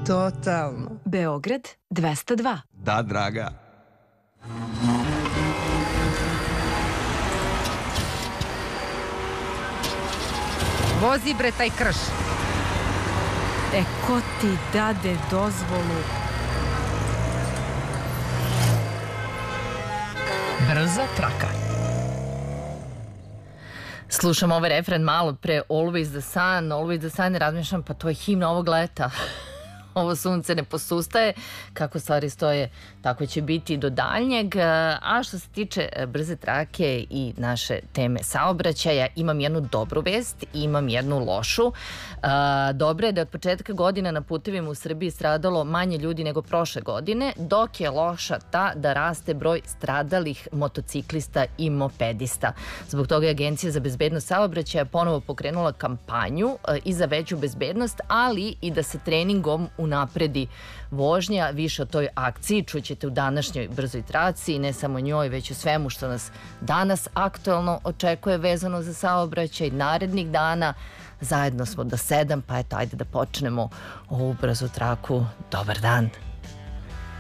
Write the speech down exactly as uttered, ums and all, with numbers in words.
Totalno. Beograd dvesta dva. Da, draga. Vozi bre taj krš. E, ko ti dade dozvolu? Brza traka. Slušam ovaj refren malo pre Always the Sun, Always the Sun, i razmišljam, pa to je himna ovog leta. Ovo sunce ne posustaje, kako stvari stoje, tako će biti do daljnjeg. A što se tiče brze trake i naše teme saobraćaja, imam jednu dobru vest i imam jednu lošu. Dobro je da je od početka godina na putevima u Srbiji stradalo manje ljudi nego prošle godine, dok je loša ta da raste broj stradalih motociklista i mopedista. Zbog toga je Agencija za bezbednost saobraćaja ponovo pokrenula kampanju i za veću bezbednost, ali i da se treningom unapredi vožnja. Više o toj akciji čućete u današnjoj brzoj traci i ne samo njoj, već u svemu što nas danas aktuelno očekuje vezano za saobraćaj narednih dana. Zajedno smo do sedam, pa eto, ajde da počnemo ovu brzu traku. Dobar dan.